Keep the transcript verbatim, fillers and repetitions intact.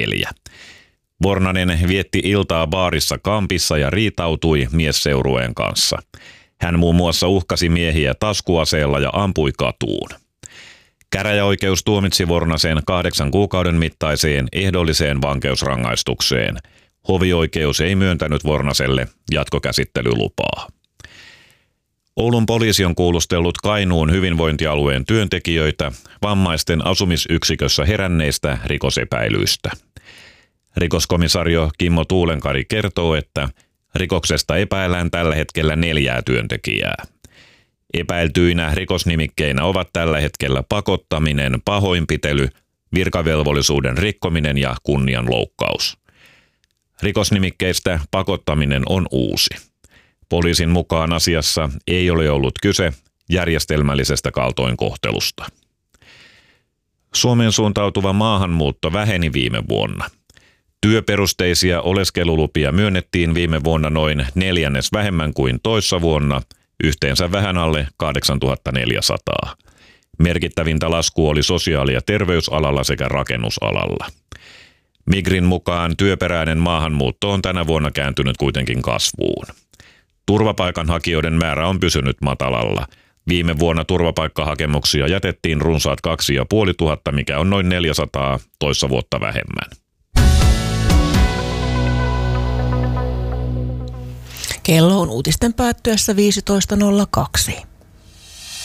neljä. Vornanen vietti iltaa baarissa Kampissa ja riitautui miesseurueen kanssa. Hän muun muassa uhkasi miehiä taskuaseella ja ampui katuun. Käräjäoikeus tuomitsi Vornasen kahdeksan kuukauden mittaiseen ehdolliseen vankeusrangaistukseen. Hovioikeus ei myöntänyt Vornaselle jatkokäsittelylupaa. Oulun poliisi on kuulustellut Kainuun hyvinvointialueen työntekijöitä vammaisten asumisyksikössä heränneistä rikosepäilyistä. Rikoskomisario Kimmo Tuulenkari kertoo, että rikoksesta epäillään tällä hetkellä neljää työntekijää. Epäiltyinä rikosnimikkeinä ovat tällä hetkellä pakottaminen, pahoinpitely, virkavelvollisuuden rikkominen ja kunnianloukkaus. Rikosnimikkeistä pakottaminen on uusi. Poliisin mukaan asiassa ei ole ollut kyse järjestelmällisestä kaltoinkohtelusta. Suomeen suuntautuva maahanmuutto väheni viime vuonna. Työperusteisia oleskelulupia myönnettiin viime vuonna noin neljännes vähemmän kuin toissa vuonna, yhteensä vähän alle kahdeksantuhattaneljäsataa. Merkittävintä laskua oli sosiaali- ja terveysalalla sekä rakennusalalla. Migrin mukaan työperäinen maahanmuutto on tänä vuonna kääntynyt kuitenkin kasvuun. Turvapaikanhakijoiden määrä on pysynyt matalalla. Viime vuonna turvapaikkahakemuksia jätettiin runsaat kaksi ja puoli tuhatta, mikä on noin neljäsataa toissa vuotta vähemmän. Kello on uutisten päättyessä viisitoista nolla kaksi.